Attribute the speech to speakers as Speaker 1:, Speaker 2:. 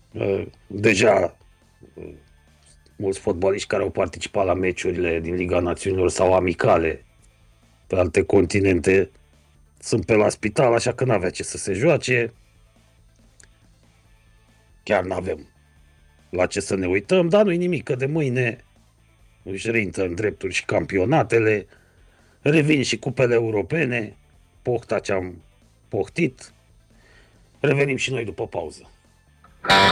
Speaker 1: Deja mulți fotbaliști care au participat la meciurile din Liga Națiunilor sau amicale pe alte continente sunt pe la spital, așa că n-avea ce să se joace. Chiar n-avem la ce să ne uităm, dar nu-i nimic, că de mâine își reintră în drepturi și campionatele, revin și cupele europene, pohta ce-am pohtit, revenim și noi după pauză.